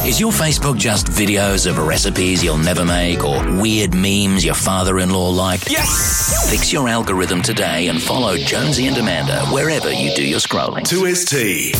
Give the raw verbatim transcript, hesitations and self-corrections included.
Is your Facebook just videos of recipes you'll never make or weird memes your father-in-law like? Yes! Fix your algorithm today and follow Jonesy and Amanda wherever you do your scrolling. two S T.